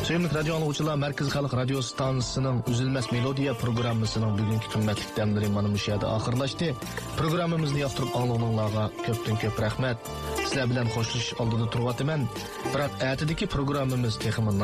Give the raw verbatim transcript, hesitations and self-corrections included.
Sevimli radyo anlıqçılar, Merkez Xalq Radio Stansiyasının Üzülməz Melodiya programmasının bugünkü qimmatli dəmləri mana bu yerdə axırlaşdı. Programmamızı yaxtırıb anlığınlarga köpdən köp rəhmət. Sizlər bilan xoşluş aldığında turğatıman. Biroq ətidəki programmamız texmi